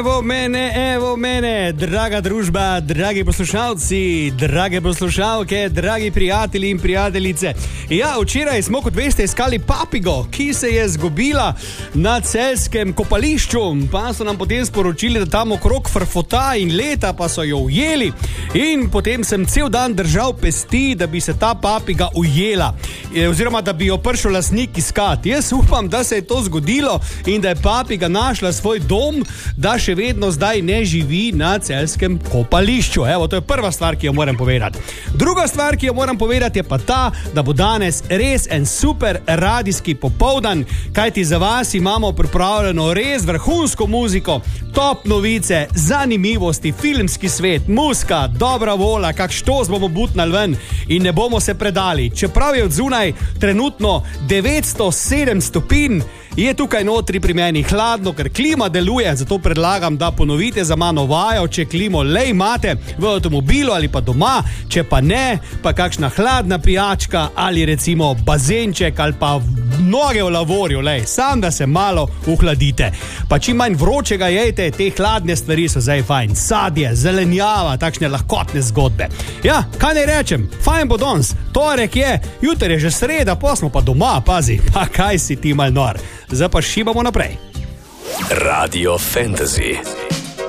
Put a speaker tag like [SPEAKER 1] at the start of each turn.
[SPEAKER 1] Evo mene, draga družba, dragi poslušalci, drage poslušalke, dragi prijatelji in prijateljice. Ja, včeraj smo, kot veste, iskali papigo, ki se je zgubila na celjskem kopališču. Pa so nam potem sporočili, da tam okrog frfota in leta, pa so jo ujeli. In potem sem cel dan držal pesti, da bi se ta papiga ujela, oziroma da bi jo prišel lastnik iskati. Jaz upam, da se je to zgodilo in da je papiga našla svoj dom, da še vedno zdaj ne živi na celjskem kopališču. Evo, to je prva stvar, ki jo moram povedati. Druga stvar, ki jo moram povedati, je pa ta, da bo danes res en super radijski popoldan, kajti za vas imamo pripravljeno res vrhunsko muziko, top novice, zanimivosti, filmski svet, muska, dobra vola, kak štos bomo butnali ven in ne bomo se predali. Čeprav je od zunaj trenutno 907 stopinj, je tukaj notri pri meni hladno, ker klima deluje, zato predlagam, da ponovite za mano vajo, če klimo le imate v avtomobilu ali pa doma, če pa ne, pa kakšna hladna pijačka ali recimo bazenček ali pa noge v lavorju, lej, sam da se malo uhladite. Pa čim manj vročega jejte, te hladne stvari so zdaj fajn, sadje, zelenjava, takšne lahkotne zgodbe. Ja, kaj ne rečem, fajn bo danes, torek je, jutri je že sreda, pa smo pa doma, pazi, pa kaj si ti mal nor. Zdaj pa šibamo naprej.
[SPEAKER 2] Radio Fantasy.